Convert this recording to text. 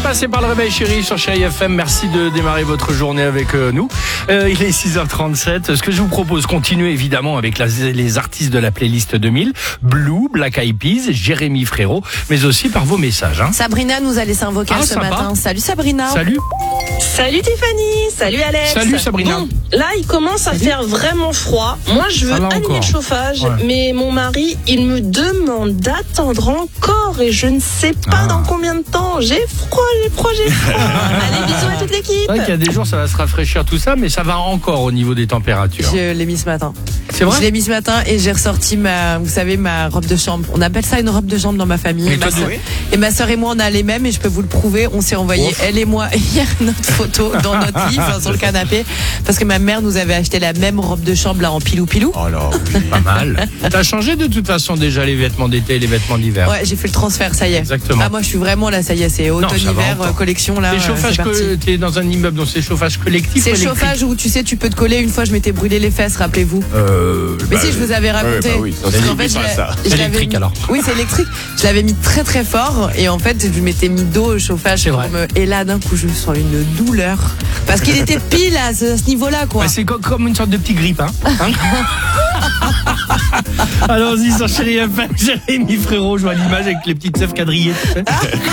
Passez par le réveil chéri sur Chéri FM. Merci de démarrer votre journée avec nous. Il est 6h37. Ce que je vous propose, continuer évidemment avec les artistes de la playlist 2000. Blue, Black Eyed Peas, Jérémy Frérot, mais aussi par vos messages. Sabrina nous a laissé un vocal ce matin. Salut Sabrina. Salut. Salut Tiffany, salut Alex. Salut Sabrina. Bon, là il commence à faire vraiment froid. Moi je veux allumer le chauffage, mais mon mari il me demande d'attendre encore et je ne sais pas dans combien de temps. J'ai froid. Allez, bisous à toute l'équipe. C'est vrai qu'il y a des jours ça va se rafraîchir tout ça, mais ça va encore au niveau des températures. Je l'ai mis ce matin. C'est vrai ? Je l'ai mis ce matin et j'ai ressorti ma robe de chambre. On appelle ça une robe de chambre dans ma famille. Et ma sœur et moi on a les mêmes et je peux vous le prouver. On s'est envoyé elle et moi hier notre photo dans notre lit, sur le canapé, parce que ma mère nous avait acheté la même robe de chambre là en pilou. Oh là, oui, pas mal. T'as changé de toute façon déjà les vêtements d'été et les vêtements d'hiver. Ouais, j'ai fait le transfert, ça y est. Exactement. Ah moi je suis vraiment là, ça y est, c'est automne-hiver collection là. T'es dans un immeuble, donc c'est chauffage collectif. C'est chauffage où tu sais tu peux te coller. Une fois je m'étais brûlé les fesses, rappelez-vous. Mais si je vous avais raconté. C'est électrique alors. Oui c'est électrique. Je l'avais mis très très fort et en fait je m'étais mis dos au chauffage et là d'un coup je sens une douleur parce qu'il était pile à ce niveau-là quoi. Bah, c'est comme une sorte de petit grippe hein. Allons-y sur Chéri FM, Jérémy Frérot, je vois l'image avec les petites sèvres quadrillées.